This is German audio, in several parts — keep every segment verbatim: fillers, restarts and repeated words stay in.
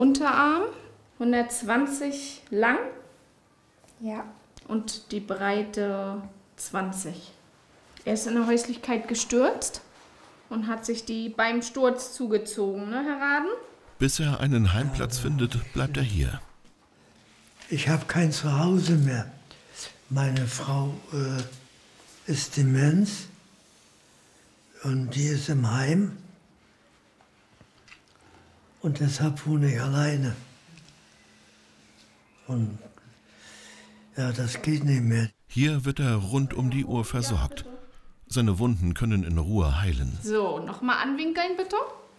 Unterarm hundertzwanzig lang. Ja. Und die Breite zwanzig. Er ist in der Häuslichkeit gestürzt und hat sich die beim Sturz zugezogen, ne, Herr Raden? Bis er einen Heimplatz findet, bleibt er hier. Ich habe kein Zuhause mehr. Meine Frau äh, ist Demenz und die ist im Heim. Und deshalb wohne ich alleine. Und ja, das geht nicht mehr. Hier wird er rund um die Uhr versorgt. Seine Wunden können in Ruhe heilen. So, nochmal anwinkeln bitte.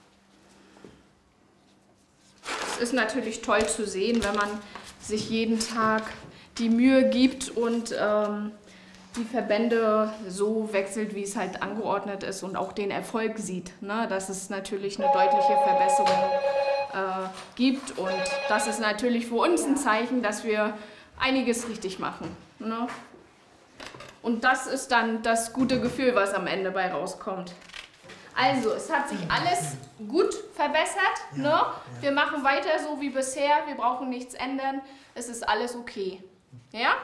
Es ist natürlich toll zu sehen, wenn man sich jeden Tag die Mühe gibt und ähm, die Verbände so wechselt, wie es halt angeordnet ist und auch den Erfolg sieht, ne? Dass es natürlich eine deutliche Verbesserung äh, gibt. Und das ist natürlich für uns ein Zeichen, dass wir einiges richtig machen. Ne? Und das ist dann das gute Gefühl, was am Ende bei rauskommt. Also, es hat sich alles gut verbessert. Ja, ne? Ja. Wir machen weiter so wie bisher. Wir brauchen nichts ändern. Es ist alles okay. Ja? Ja.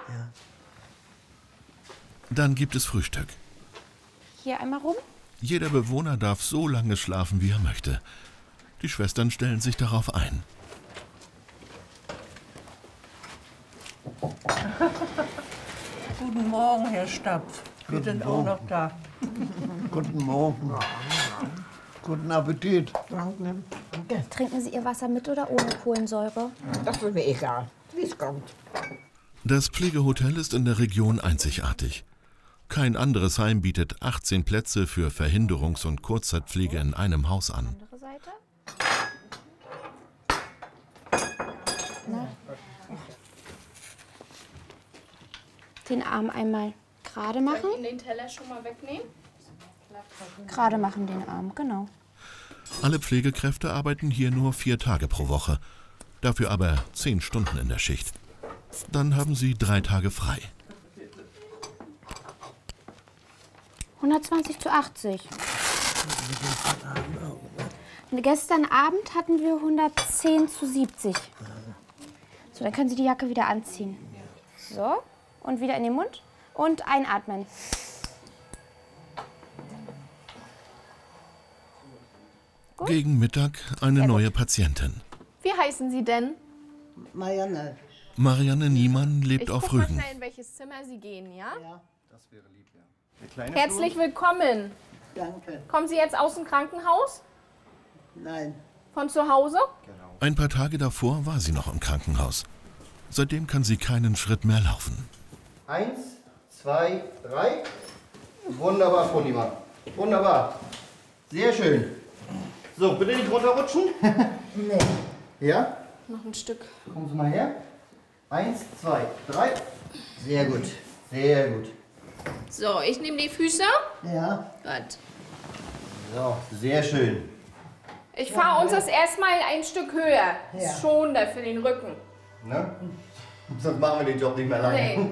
Dann gibt es Frühstück. Hier einmal rum. Jeder Bewohner darf so lange schlafen, wie er möchte. Die Schwestern stellen sich darauf ein. Guten Morgen, Herr Stapf. Wir sind auch noch da. Guten Morgen. Guten Appetit. Danke. Trinken Sie Ihr Wasser mit oder ohne Kohlensäure? Das ist mir egal, wie es kommt. Das Pflegehotel ist in der Region einzigartig. Kein anderes Heim bietet achtzehn Plätze für Verhinderungs- und Kurzzeitpflege in einem Haus an. Andere Seite. Na? Den Arm einmal gerade machen. Soll ich Ihnen den Teller schon mal wegnehmen? Gerade machen den Arm, genau. Alle Pflegekräfte arbeiten hier nur vier Tage pro Woche. Dafür aber zehn Stunden in der Schicht. Dann haben sie drei Tage frei. hundertzwanzig zu achtzig. Gestern Abend hatten wir hundertzehn zu siebzig. So, dann können Sie die Jacke wieder anziehen. So, und wieder in den Mund und einatmen. Gut. Gegen Mittag eine neue Patientin. Wie heißen Sie denn? Marianne. Marianne Niemann lebt ich auf guck mal Rügen. schnell, in welches Zimmer Sie gehen, ja? Ja, das wäre lieb, ja. Herzlich willkommen. Danke. Kommen Sie jetzt aus dem Krankenhaus? Nein. Von zu Hause? Genau. Ein paar Tage davor war sie noch im Krankenhaus. Seitdem kann sie keinen Schritt mehr laufen. Eins, zwei, drei. Wunderbar, Frau Niemann. Wunderbar. Sehr schön. So, bitte nicht runterrutschen. Nee. Ja? Noch ein Stück. Kommen Sie mal her. Eins, zwei, drei. Sehr gut. Sehr gut. So, ich nehme die Füße. Ja. Gut. So, sehr schön. Ich fahre uns das erstmal ein Stück höher. Ja. Ist schonender für den Rücken. Ne? Sonst machen wir den Job nicht mehr lange. Nee.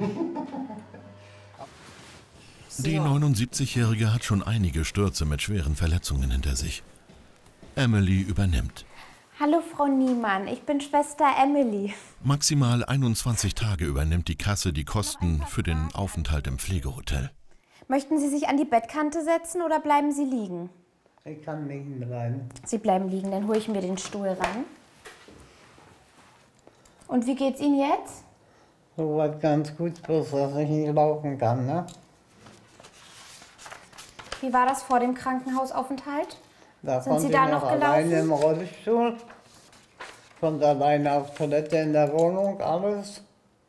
Die neunundsiebzigjährige hat schon einige Stürze mit schweren Verletzungen hinter sich. Emily übernimmt. Hallo Frau Niemann, ich bin Schwester Emily. Maximal einundzwanzig Tage übernimmt die Kasse die Kosten für den Aufenthalt im Pflegehotel. Möchten Sie sich an die Bettkante setzen oder bleiben Sie liegen? Ich kann liegen bleiben. Sie bleiben liegen, dann hole ich mir den Stuhl ran. Und wie geht's Ihnen jetzt? So was ganz gut, bloß dass ich nicht laufen kann, ne? Wie war das vor dem Krankenhausaufenthalt? Da Sind konnte Sie da ich noch alleine im gelaufen? Rollstuhl. Konnte alleine auf Toilette in der Wohnung, alles.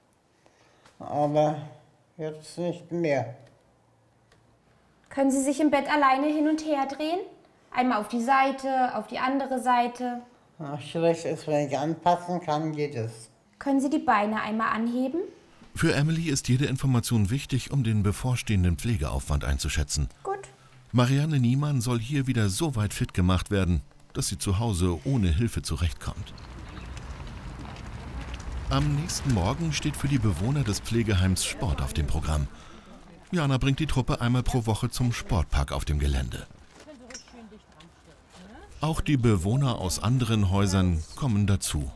Aber jetzt nicht mehr. Können Sie sich im Bett alleine hin und her drehen? Einmal auf die Seite, auf die andere Seite. Ach, schlecht ist, wenn ich anpassen kann, geht es. Können Sie die Beine einmal anheben? Für Emily ist jede Information wichtig, um den bevorstehenden Pflegeaufwand einzuschätzen. Gut. Marianne Niemann soll hier wieder so weit fit gemacht werden, dass sie zu Hause ohne Hilfe zurechtkommt. Am nächsten Morgen steht für die Bewohner des Pflegeheims Sport auf dem Programm. Jana bringt die Truppe einmal pro Woche zum Sportpark auf dem Gelände. Auch die Bewohner aus anderen Häusern kommen dazu.